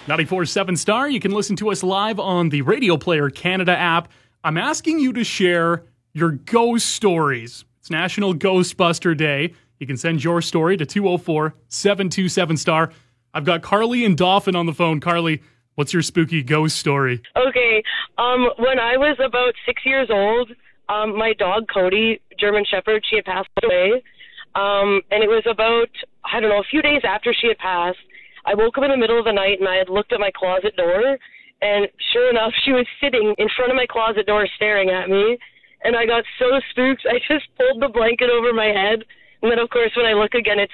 94.7 Star. You can listen to us live on the Radio Player Canada app. I'm asking you to share your ghost stories. It's National Ghostbuster Day. You can send your story to 204-727-STAR. I've got Carly and Dauphin on the phone. Carly, what's your spooky ghost story? Okay. When I was about 6 years old, my dog Cody, German Shepherd, she had passed away. And it was about, a few days after she had passed. I woke up in the middle of the night and I had looked at my closet door, and sure enough, she was sitting in front of my closet door staring at me, and I got so spooked, I just pulled the blanket over my head, and then of course when I look again, it's